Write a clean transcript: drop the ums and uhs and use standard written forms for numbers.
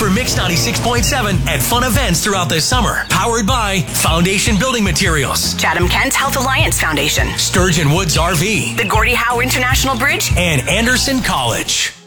for Mix 96.7 at fun events throughout the summer. Powered by Foundation Building Materials, Chatham-Kent Health Alliance Foundation, Sturgeon Woods RV, the Gordie Howe International Bridge, and Anderson College.